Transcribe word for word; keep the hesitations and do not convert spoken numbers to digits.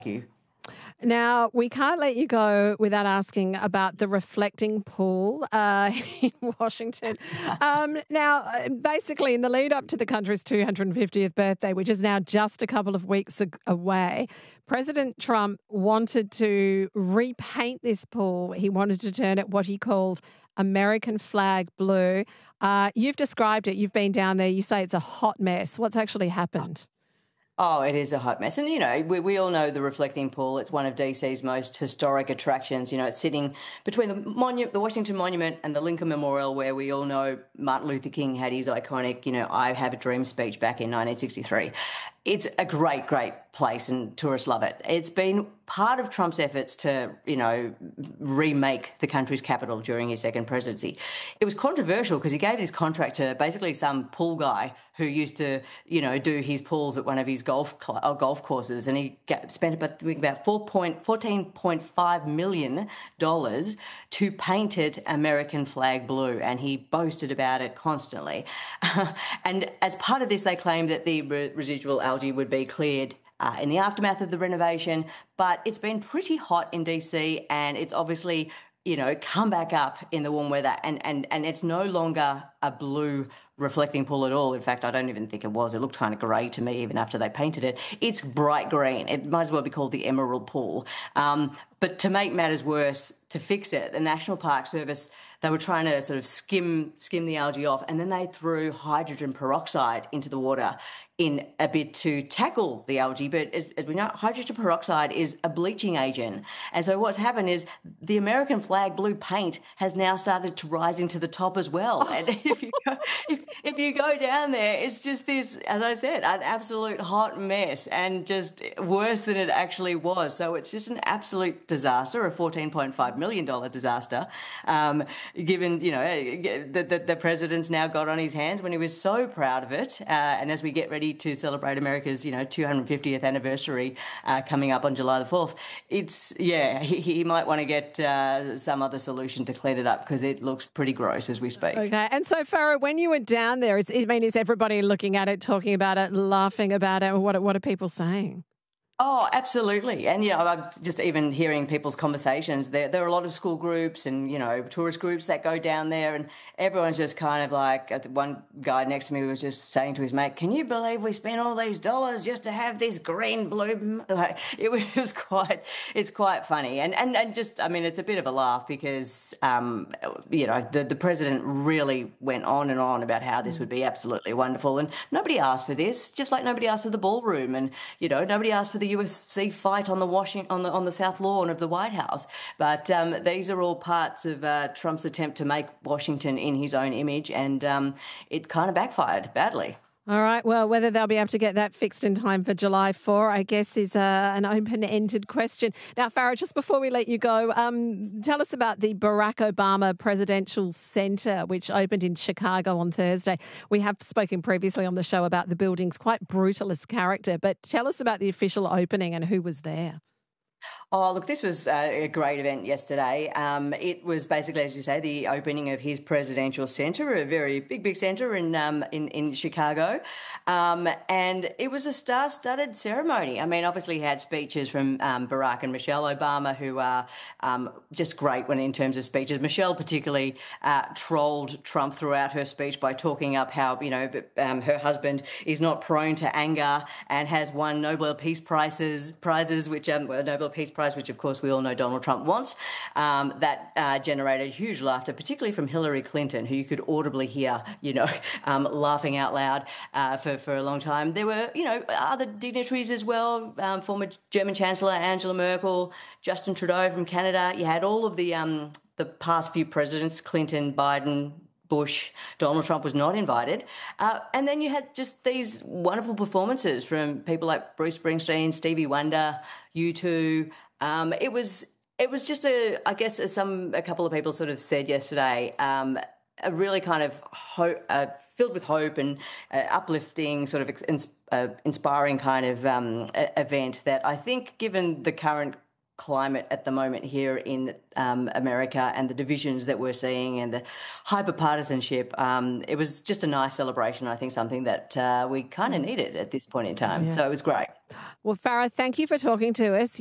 you. Now, we can't let you go without asking about the reflecting pool uh, in Washington. Um, now, basically, in the lead up to the country's two hundred fiftieth birthday, which is now just a couple of weeks away, President Trump wanted to repaint this pool. He wanted to turn it what he called American flag blue. Uh, you've described it. You've been down there. You say it's a hot mess. What's actually happened? Oh, it is a hot mess. And, you know, we, we all know the reflecting pool. It's one of D C's most historic attractions. You know, it's sitting between the, monu- the Washington Monument and the Lincoln Memorial, where we all know Martin Luther King had his iconic, you know, I Have a Dream speech back in nineteen sixty-three. It's a great, great place and tourists love it. It's been part of Trump's efforts to, you know, remake the country's capital during his second presidency. It was controversial because he gave this contract to basically some pool guy who used to, you know, do his pools at one of his golf cl- uh, golf courses, and he got, spent about, about fourteen point five million dollars to paint it American flag blue, and he boasted about it constantly. And as part of this, they claimed that the re- residual algae would be cleared Uh, in the aftermath of the renovation, but it's been pretty hot in D C, and it's obviously, you know, come back up in the warm weather, and, and, and it's no longer a blue reflecting pool at all. In fact, I don't even think it was. It looked kind of grey to me even after they painted it. It's bright green. It might as well be called the Emerald Pool. Um, but to make matters worse, to fix it, the National Park Service, they were trying to sort of skim skim the algae off, and then they threw hydrogen peroxide into the water in a bid to tackle the algae. But as, as we know, hydrogen peroxide is a bleaching agent. And so what's happened is the American flag blue paint has now started to rise into the top as well. And if you go, if, if you go down there, it's just this, as I said, an absolute hot mess, and just worse than it actually was. So it's just an absolute disaster, a fourteen point five million dollars disaster, um, given, you know, the, the, the president's now got on his hands when he was so proud of it. Uh, and as we get ready to celebrate America's, you know, two hundred fiftieth anniversary uh, coming up on July the fourth, it's, yeah, he, he might want to get uh, some other solution to clean it up, because it looks pretty gross as we speak. Okay. And so, Farah, when you were down there, is, I mean, is everybody looking at it, talking about it, laughing about it? What, what are people saying? Oh, absolutely. And, you know, I'm just even hearing people's conversations. There there are a lot of school groups and, you know, tourist groups that go down there, and everyone's just kind of like, one guy next to me was just saying to his mate, can you believe we spent all these dollars just to have this green blue? Like, it was quite, it's quite funny. And, and, and just, I mean, it's a bit of a laugh because, um, you know, the, the president really went on and on about how this would be absolutely wonderful. And nobody asked for this, just like nobody asked for the ballroom, and, you know, nobody asked for the U F C fight on the Washington on the on the South Lawn of the White House. But um, these are all parts of uh, Trump's attempt to make Washington in his own image, and um, it kind of backfired badly. All right. Well, whether they'll be able to get that fixed in time for July fourth, I guess, is uh, an open-ended question. Now, Farah, just before we let you go, um, tell us about the Barack Obama Presidential Center, which opened in Chicago on Thursday. We have spoken previously on the show about the building's quite brutalist character, but tell us about the official opening and who was there. Oh, look, this was a great event yesterday. Um, it was basically, as you say, the opening of his presidential centre, a very big, big centre in, um, in in Chicago. Um, and it was a star-studded ceremony. I mean, obviously he had speeches from um, Barack and Michelle Obama, who are um, just great when in terms of speeches. Michelle particularly uh, trolled Trump throughout her speech by talking up how, you know, um, her husband is not prone to anger and has won Nobel Peace Prizes, prizes, which um, were Nobel Peace Prize, which of course we all know Donald Trump wants. Um, that uh, generated huge laughter, particularly from Hillary Clinton, who you could audibly hear, you know, um, laughing out loud uh, for, for a long time. There were, you know, other dignitaries as well, um, former German Chancellor Angela Merkel, Justin Trudeau from Canada. You had all of the um, the past few presidents, Clinton, Biden, Bush. Donald Trump was not invited. Uh, and then you had just these wonderful performances from people like Bruce Springsteen, Stevie Wonder, U two. Um, it was it was just a, I guess, as some a couple of people sort of said yesterday, um, a really kind of ho- uh, filled with hope and uh, uplifting, sort of ins- uh, inspiring kind of um, event that I think, given the current climate at the moment here in um, America and the divisions that we're seeing and the hyper-partisanship. Um, it was just a nice celebration, I think, something that uh, we kind of needed at this point in time. Yeah. So it was great. Well, Farah, thank you for talking to us.